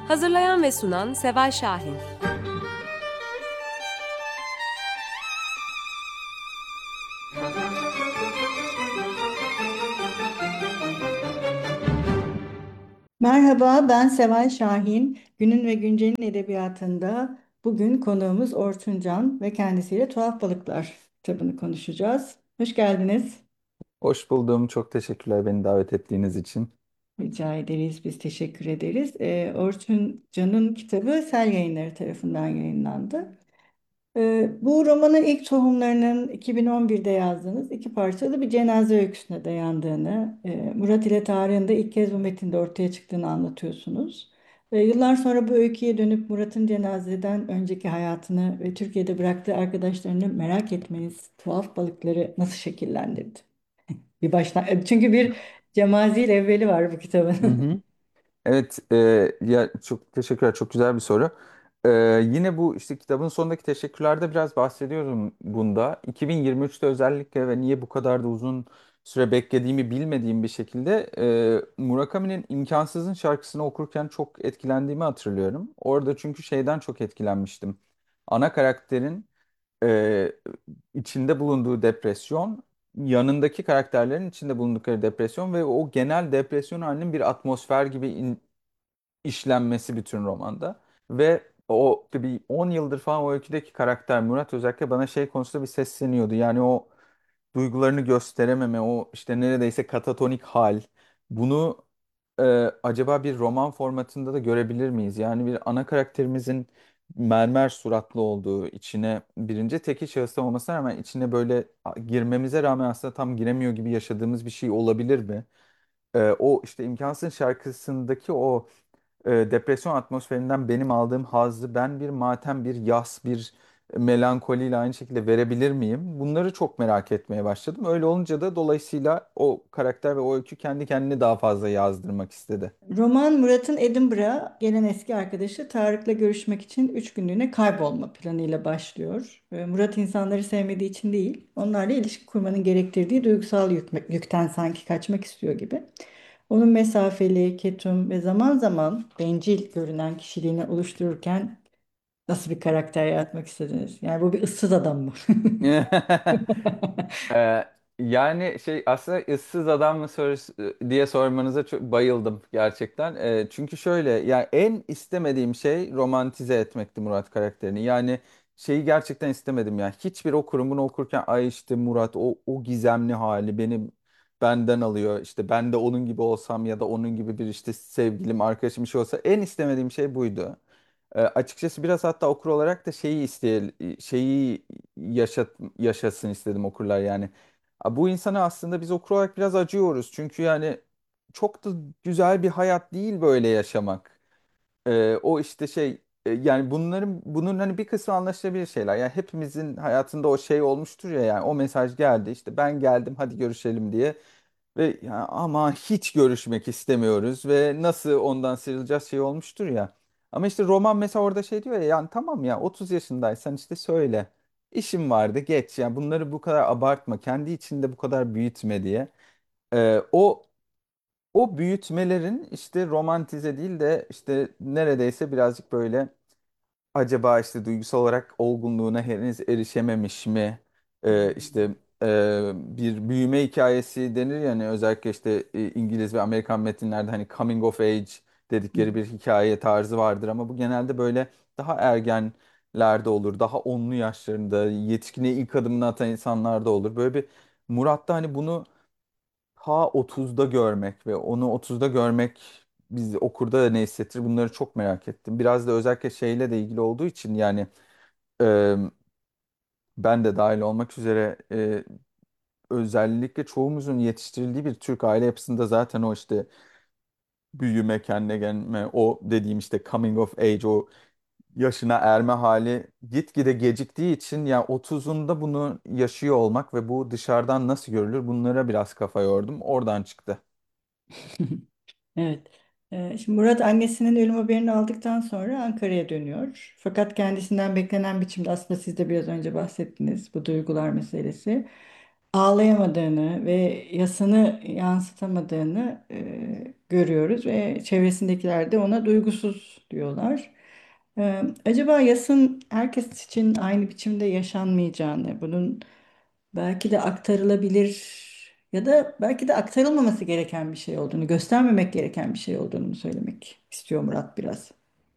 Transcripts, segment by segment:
Hazırlayan ve sunan Seval Şahin. Merhaba, ben Seval Şahin. Günün ve Güncel'in edebiyatında bugün konuğumuz Orçun Can ve kendisiyle Tuhaf Balıklar kitabını konuşacağız. Hoş geldiniz. Hoş buldum. Çok teşekkürler beni davet ettiğiniz için. Rica ederiz, biz teşekkür ederiz. Orçun Can'ın kitabı Sel Yayınları tarafından yayınlandı. Bu romanın ilk tohumlarının 2011'de yazdığınız iki parçalı bir cenaze öyküsüne dayandığını, Murat ile Tarık'ın da ilk kez bu metinde ortaya çıktığını anlatıyorsunuz. Yıllar sonra bu öyküye dönüp Murat'ın cenazeden önceki hayatını ve Türkiye'de bıraktığı arkadaşlarını merak etmeniz tuhaf balıkları nasıl şekillendirdi? Bir baştan, çünkü bir Cemazir evveli var bu Hı kitabın. hı. Evet, ya çok teşekkürler. Çok güzel bir soru. E, Yine bu işte kitabın sonundaki teşekkürlerde biraz bahsediyorum bunda. 2023'te özellikle ve niye bu kadar da uzun süre beklediğimi bilmediğim bir şekilde Murakami'nin İmkansız'ın şarkısını okurken çok etkilendiğimi hatırlıyorum. Orada çünkü şeyden çok etkilenmiştim. Ana karakterin e, içinde bulunduğu depresyon, yanındaki karakterlerin içinde bulundukları depresyon ve o genel depresyon halinin bir atmosfer gibi işlenmesi bütün romanda. Ve o bir 10 yıldır falan o öyküdeki karakter Murat özellikle bana şey konusunda bir sesleniyordu. Yani o duygularını gösterememe, o işte neredeyse katatonik hal. Bunu e, acaba bir roman formatında da görebilir miyiz? Yani bir ana karakterimizin mermer suratlı olduğu, içine birinci tekil şahıstan olmasına rağmen içine böyle girmemize rağmen aslında tam giremiyor gibi yaşadığımız bir şey olabilir mi? O işte İmkansız şarkısındaki o depresyon atmosferinden benim aldığım hazzı ben bir matem, bir yas, bir melankoliyle aynı şekilde verebilir miyim? Bunları çok merak etmeye başladım. Öyle olunca da dolayısıyla o karakter ve o öykü kendi kendini daha fazla yazdırmak istedi. Roman Murat'ın Edinburgh'a gelen eski arkadaşı Tarık'la görüşmek için 3 günlüğüne kaybolma planıyla başlıyor. Murat insanları sevmediği için değil, onlarla ilişki kurmanın gerektirdiği duygusal yükten sanki kaçmak istiyor gibi. Onun mesafeli, ketum ve zaman zaman bencil görünen kişiliğini oluştururken nasıl bir karakter yaratmak istediniz? Yani bu bir ıssız adam mı? Ee, Yani şey aslında ıssız adam mı sorusu diye sormanıza çok bayıldım gerçekten. Çünkü şöyle yani en istemediğim şey romantize etmekti Murat karakterini. Yani şeyi gerçekten istemedim yani. Hiçbir okurum bunu okurken ay işte Murat o gizemli hali beni benden alıyor. İşte ben de onun gibi olsam ya da onun gibi bir işte sevgilim arkadaşım bir şey olsa en istemediğim şey buydu. Açıkçası biraz hatta okur olarak da şeyi yaşasın istedim okurlar yani. Bu insana aslında biz okur olarak biraz acıyoruz. Çünkü yani çok da güzel bir hayat değil böyle yaşamak. O işte yani bunun hani bir kısmı anlaşılabilir şeyler. Yani hepimizin hayatında o şey olmuştur ya yani o mesaj geldi işte ben geldim hadi görüşelim diye. Ve ya ama hiç görüşmek istemiyoruz ve nasıl ondan sıyrılacağız şey olmuştur ya. Ama işte roman mesela orada şey diyor ya yani tamam ya 30 yaşındaysan işte söyle. İşim vardı geç yani bunları bu kadar abartma kendi içinde bu kadar büyütme diye. O büyütmelerin işte romantize değil de işte neredeyse birazcık böyle acaba işte duygusal olarak olgunluğuna henüz erişememiş mi? İşte bir büyüme hikayesi denir yani özellikle işte İngiliz ve Amerikan metinlerde hani coming of age dedikleri bir hikaye tarzı vardır ama bu genelde böyle daha ergenlerde olur, daha onlu yaşlarında yetişkine ilk adımını atan insanlarda olur. Böyle bir Murat'ta hani bunu ta 30'da görmek ve onu 30'da görmek biz okurda da ne hissettir bunları çok merak ettim. Biraz da özellikle şeyle de ilgili olduğu için yani e, ben de dahil olmak üzere özellikle çoğumuzun yetiştirildiği bir Türk aile yapısında zaten o işte büyüme, kendine gelme, o dediğim işte coming of age, o yaşına erme hali gitgide geciktiği için ya 30'unda bunu yaşıyor olmak ve bu dışarıdan nasıl görülür bunlara biraz kafa yordum. Oradan çıktı. Evet. Şimdi Murat annesinin ölüm haberini aldıktan sonra Ankara'ya dönüyor. Fakat kendisinden beklenen biçimde aslında siz de biraz önce bahsettiniz bu duygular meselesi. ağlayamadığını ve yasını yansıtamadığını görüyoruz ve çevresindekiler de ona duygusuz diyorlar. Acaba yasın herkes için aynı biçimde yaşanmayacağını, bunun belki de aktarılabilir ya da belki de aktarılmaması gereken bir şey olduğunu, göstermemek gereken bir şey olduğunu mu söylemek istiyor Murat biraz?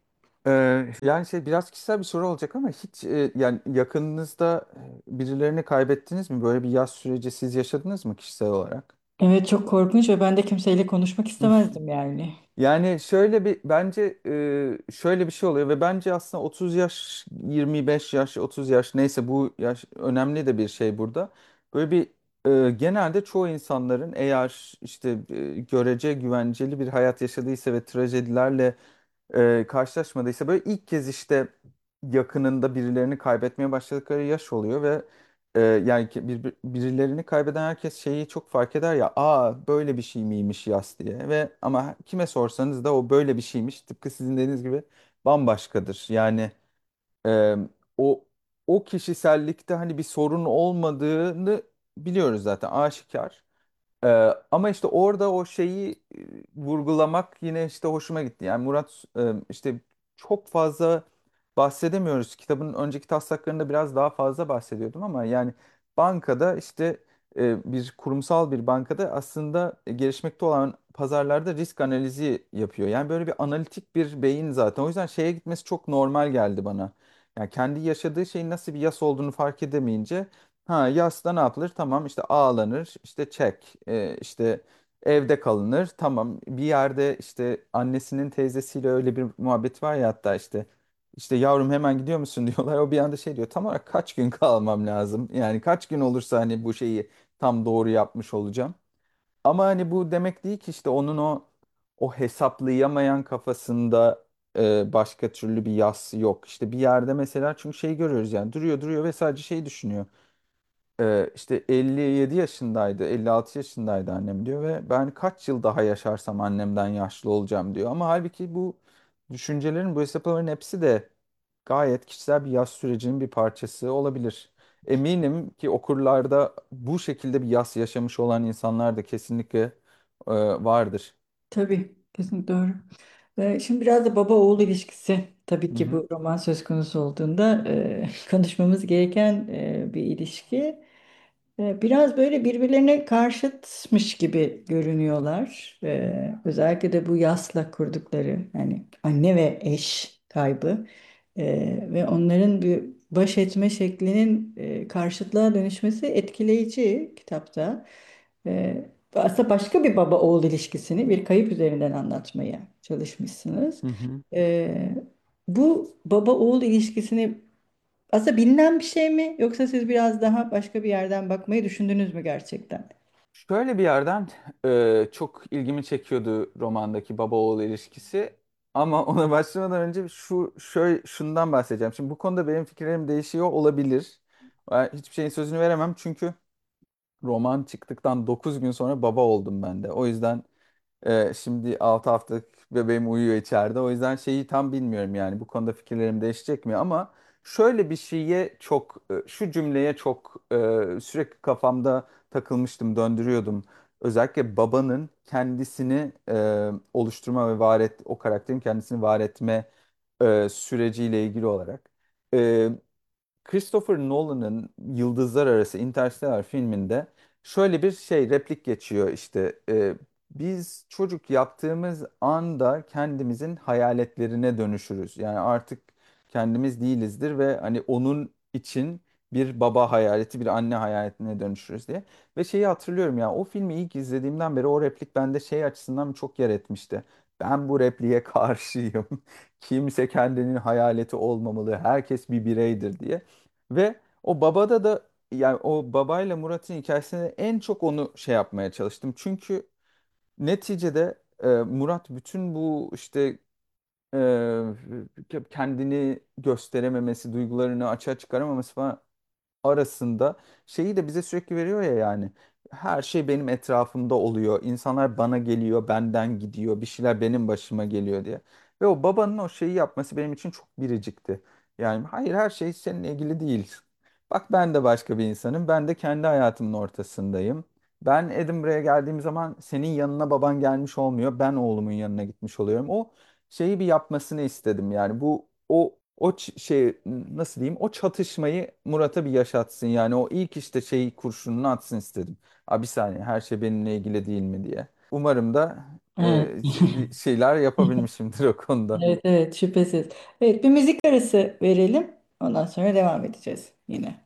Yani şey biraz kişisel bir soru olacak ama hiç yani yakınınızda birilerini kaybettiniz mi? Böyle bir yaz süreci siz yaşadınız mı kişisel olarak? Evet, çok korkunç ve ben de kimseyle konuşmak istemezdim yani. Yani şöyle bir bence şöyle bir şey oluyor ve bence aslında 30 yaş, 25 yaş, 30 yaş neyse bu yaş önemli de bir şey burada. Böyle bir genelde çoğu insanların eğer işte görece güvenceli bir hayat yaşadıysa ve trajedilerle karşılaşmadıysa böyle ilk kez işte yakınında birilerini kaybetmeye başladıkları yaş oluyor ve yani birilerini kaybeden herkes şeyi çok fark eder ya, aa böyle bir şey miymiş yas diye, ve ama kime sorsanız da o böyle bir şeymiş, tıpkı sizin dediğiniz gibi bambaşkadır. Yani e, o o kişisellikte hani bir sorun olmadığını biliyoruz zaten, aşikar. Ama işte orada o şeyi vurgulamak yine işte hoşuma gitti. Yani Murat işte çok fazla bahsedemiyoruz. Kitabın önceki taslaklarında biraz daha fazla bahsediyordum ama yani bankada işte bir kurumsal bir bankada aslında gelişmekte olan pazarlarda risk analizi yapıyor. Yani böyle bir analitik bir beyin zaten. O yüzden şeye gitmesi çok normal geldi bana. Yani kendi yaşadığı şeyin nasıl bir yas olduğunu fark edemeyince, ha yasta ne yapılır? Tamam işte ağlanır, işte çek, işte evde kalınır. Tamam, bir yerde işte annesinin teyzesiyle öyle bir muhabbet var ya, hatta işte yavrum hemen gidiyor musun diyorlar. O bir anda şey diyor, tam olarak kaç gün kalmam lazım? Yani kaç gün olursa hani bu şeyi tam doğru yapmış olacağım. Ama hani bu demek değil ki işte onun o hesaplayamayan kafasında başka türlü bir yas yok. İşte bir yerde mesela, çünkü şeyi görüyoruz yani, duruyor duruyor ve sadece şeyi düşünüyor. İşte 57 yaşındaydı, 56 yaşındaydı annem diyor ve ben kaç yıl daha yaşarsam annemden yaşlı olacağım diyor. Ama halbuki bu düşüncelerin, bu hesaplamaların hepsi de gayet kişisel bir yaş sürecinin bir parçası olabilir. Eminim ki okurlarda bu şekilde bir yas yaşamış olan insanlar da kesinlikle vardır. Tabii, kesinlikle doğru. Şimdi biraz da baba oğul ilişkisi tabii Hı ki hı. bu roman söz konusu olduğunda konuşmamız gereken bir ilişki. Biraz böyle birbirlerine karşıtmış gibi görünüyorlar. Özellikle de bu yasla kurdukları yani anne ve eş kaybı ve onların bir baş etme şeklinin karşıtlığa dönüşmesi etkileyici kitapta. Aslında başka bir baba oğul ilişkisini bir kayıp üzerinden anlatmaya çalışmışsınız. Hı hı. Ee, Bu baba oğul ilişkisini aslında bilinen bir şey mi yoksa siz biraz daha başka bir yerden bakmayı düşündünüz mü gerçekten? Şöyle bir yerden çok ilgimi çekiyordu romandaki baba oğul ilişkisi. Ama ona başlamadan önce şundan bahsedeceğim. Şimdi bu konuda benim fikirlerim değişiyor olabilir. Ben hiçbir şeyin sözünü veremem çünkü roman çıktıktan 9 gün sonra baba oldum ben de. O yüzden şimdi 6 haftalık bebeğim uyuyor içeride. O yüzden şeyi tam bilmiyorum, yani bu konuda fikirlerim değişecek mi? Ama şöyle bir şeye çok, şu cümleye çok sürekli kafamda takılmıştım, döndürüyordum. Özellikle babanın kendisini oluşturma ve o karakterin kendisini var etme süreciyle ilgili olarak. Christopher Nolan'ın Yıldızlar Arası Interstellar filminde şöyle bir şey replik geçiyor işte, biz çocuk yaptığımız anda kendimizin hayaletlerine dönüşürüz. Yani artık kendimiz değilizdir ve hani onun için bir baba hayaleti, bir anne hayaletine dönüşürüz diye. Ve şeyi hatırlıyorum ya, o filmi ilk izlediğimden beri o replik bende şey açısından çok yer etmişti. Ben bu repliğe karşıyım. Kimse kendinin hayaleti olmamalı. Herkes bir bireydir diye. Ve o babada da, yani o babayla Murat'ın hikayesinde en çok onu şey yapmaya çalıştım. Çünkü neticede Murat bütün bu işte kendini gösterememesi, duygularını açığa çıkaramaması falan arasında şeyi de bize sürekli veriyor ya, yani her şey benim etrafımda oluyor. İnsanlar bana geliyor, benden gidiyor, bir şeyler benim başıma geliyor diye. Ve o babanın o şeyi yapması benim için çok biricikti. Yani hayır, her şey seninle ilgili değil. Bak ben de başka bir insanım. Ben de kendi hayatımın ortasındayım. Ben Edinburgh'a geldiğim zaman senin yanına baban gelmiş olmuyor. Ben oğlumun yanına gitmiş oluyorum. O şeyi bir yapmasını istedim. Yani şey nasıl diyeyim? O çatışmayı Murat'a bir yaşatsın. Yani o ilk işte şeyi kurşununu atsın istedim. Abi bir saniye her şey benimle ilgili değil mi diye. Umarım da Evet. bir şeyler yapabilmişimdir o konuda. Evet, evet, şüphesiz. Evet, bir müzik arası verelim. Ondan sonra devam edeceğiz yine.